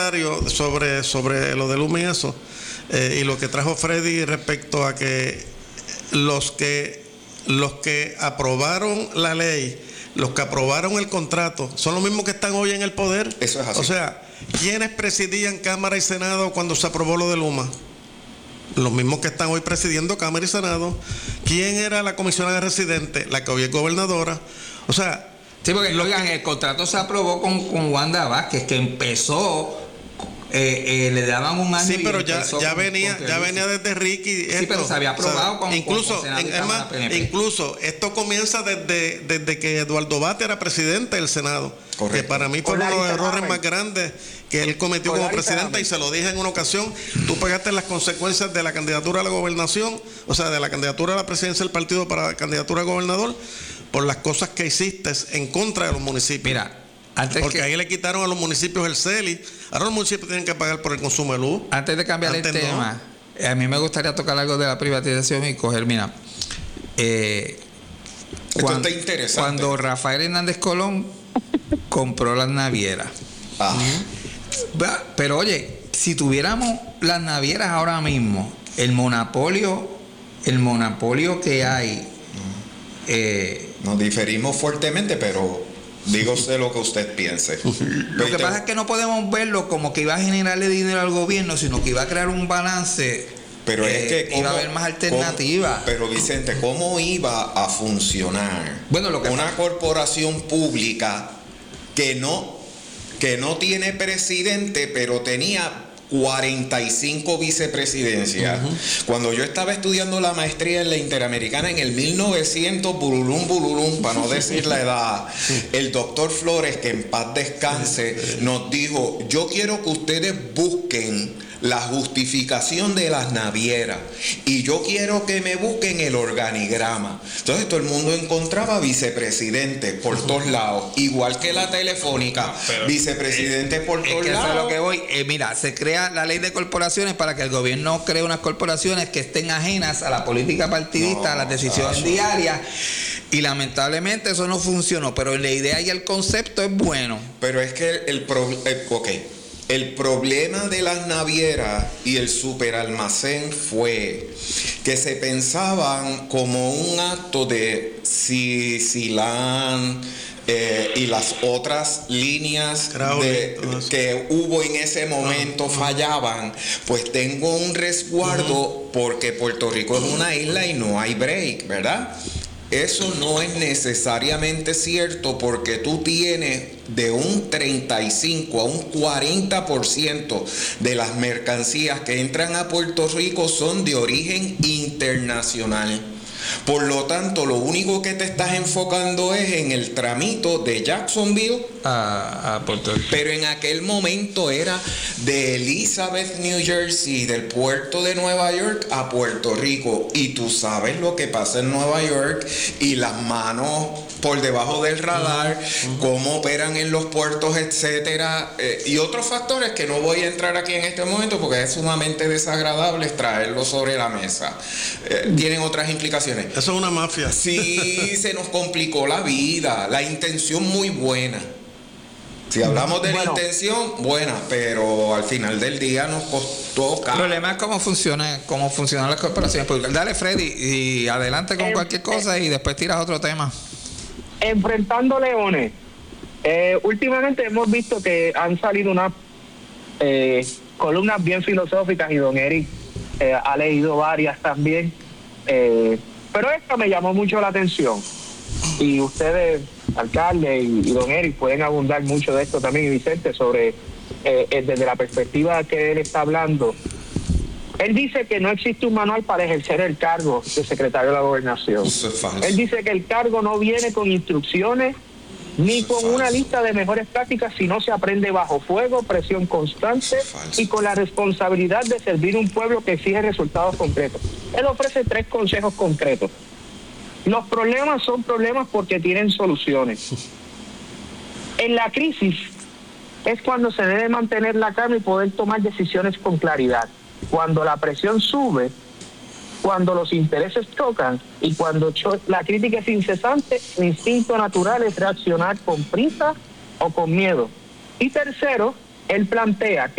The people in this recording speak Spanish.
comentario sobre lo de Luma y eso, y lo que trajo Freddy respecto a que los que aprobaron la ley, los que aprobaron el contrato, son los mismos que están hoy en el poder. Eso es así. O sea, ¿quiénes presidían Cámara y Senado cuando se aprobó lo de Luma? Los mismos que están hoy presidiendo Cámara y Senado. ¿Quién era la comisionada residente? La que hoy es gobernadora. O sea... Sí, porque el contrato se aprobó con Wanda Vázquez, que empezó... le daban un año. Sí, pero ya venía desde Ricky. Sí, pero se había aprobado incluso esto comienza desde que Eduardo Batia era presidente del Senado. Correcto. Que para mí fue uno de los errores más grandes que él cometió como presidente, y se lo dije en una ocasión. Tú pagaste las consecuencias de la candidatura a la gobernación, o sea, de la candidatura a la presidencia del partido para la candidatura a gobernador, por las cosas que hiciste en contra de los municipios. Mira, porque ahí le quitaron a los municipios el CELI. Ahora los municipios tienen que pagar por el consumo de luz. Antes de cambiar el tema, a mí me gustaría tocar algo de la privatización y coger, mira, está interesante. Cuando Rafael Hernández Colón compró las navieras. Pero oye, si tuviéramos las navieras ahora mismo, el monopolio que hay... Nos diferimos fuertemente, pero... dígose lo que usted piense. Lo que pasa es que no podemos verlo como que iba a generarle dinero al gobierno, sino que iba a crear un balance. Pero es que iba a haber más alternativas. Pero Vicente, ¿cómo iba a funcionar una corporación pública que no tiene presidente, pero tenía 45 vicepresidencias? Cuando yo estaba estudiando la maestría en la Interamericana en el 1900, bululum, para no decir la edad, el doctor Flores, que en paz descanse, nos dijo: yo quiero que ustedes busquen la justificación de las navieras y yo quiero que me busquen el organigrama. Entonces todo el mundo encontraba vicepresidentes por todos lados, igual que la Telefónica, vicepresidentes por todos lados. Eso es lo que voy. Mira, se crea la ley de corporaciones para que el gobierno cree unas corporaciones que estén ajenas a la política partidista, a las decisiones diarias. Y lamentablemente eso no funcionó, pero la idea y el concepto es bueno. Pero es que el problema de las navieras y el superalmacén fue que se pensaban como un acto de Silán y las otras líneas que hubo en ese momento fallaban. Pues tengo un resguardo porque Puerto Rico es una isla y no hay break, ¿verdad? Eso no es necesariamente cierto, porque tú tienes de un 35 a un 40% de las mercancías que entran a Puerto Rico son de origen internacional. Por lo tanto, lo único que te estás enfocando es en el tramito de Jacksonville a Puerto Rico. Pero en aquel momento era de Elizabeth, New Jersey, del puerto de Nueva York a Puerto Rico. Y tú sabes lo que pasa en Nueva York y las manos por debajo del radar, cómo operan en los puertos, etcétera, y otros factores que no voy a entrar aquí en este momento porque es sumamente desagradable traerlo sobre la mesa. Tienen otras implicaciones. Eso es una mafia. Sí, se nos complicó la vida. La intención muy buena. Si hablamos de la intención, buena, pero al final del día nos costó caro. El problema es cómo funcionan las corporaciones. Pues dale, Freddy, y adelante con cualquier cosa y después tiras otro tema. Enfrentando leones. Últimamente hemos visto que han salido unas columnas bien filosóficas y don Eric ha leído varias también. Pero esta me llamó mucho la atención. Y ustedes, alcalde y don Eric, pueden abundar mucho de esto también, y Vicente, sobre desde la perspectiva que él está hablando. Él dice que no existe un manual para ejercer el cargo de secretario de la Gobernación. Eso es falso. Él dice que el cargo no viene con instrucciones ni con una lista de mejores prácticas, sino se aprende bajo fuego, presión constante y con la responsabilidad de servir un pueblo que exige resultados concretos. Él ofrece 3 consejos concretos. Los problemas son problemas porque tienen soluciones. En la crisis es cuando se debe mantener la calma y poder tomar decisiones con claridad. Cuando la presión sube, cuando los intereses chocan y cuando la crítica es incesante, el instinto natural es reaccionar con prisa o con miedo. Y tercero, él plantea